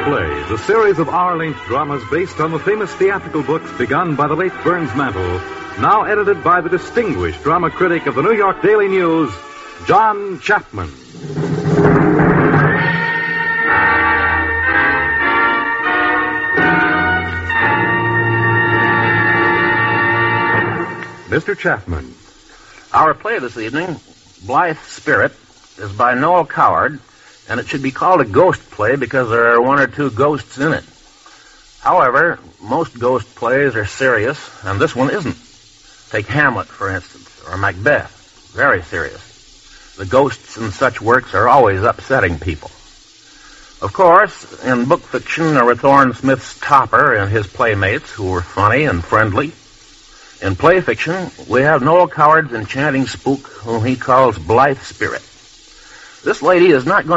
Plays, a series of hour-length dramas based on the famous theatrical books begun by the late Burns Mantle, now edited by the distinguished drama critic of the New York Daily News, John Chapman. Mr. Chapman. Our play this evening, Blythe Spirit, is by Noel Coward, and it should be called a ghost play because there are one or two ghosts in it. However, most ghost plays are serious, and this one isn't. Take Hamlet, for instance, or Macbeth. Very serious. The ghosts in such works are always upsetting people. Of course, in book fiction there were Thorne Smith's Topper and his playmates, who were funny and friendly. In play fiction, we have Noel Coward's enchanting spook, whom he calls Blythe Spirit. This lady is not going